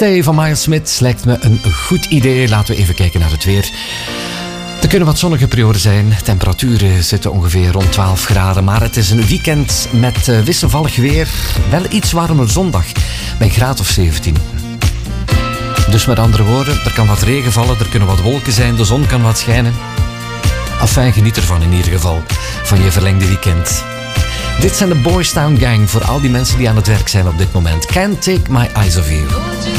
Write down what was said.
Stay van Miles Smith lijkt me een goed idee. Laten we even kijken naar het weer. Er kunnen wat zonnige perioden zijn. Temperaturen zitten ongeveer rond 12 graden. Maar het is een weekend met wisselvallig weer. Wel iets warmer zondag. Bij een graad of 17. Dus met andere woorden, er kan wat regen vallen. Er kunnen wat wolken zijn. De zon kan wat schijnen. Enfin, geniet ervan in ieder geval. Van je verlengde weekend. Dit zijn de Boys Town Gang. Voor al die mensen die aan het werk zijn op dit moment. Can't take my eyes off you.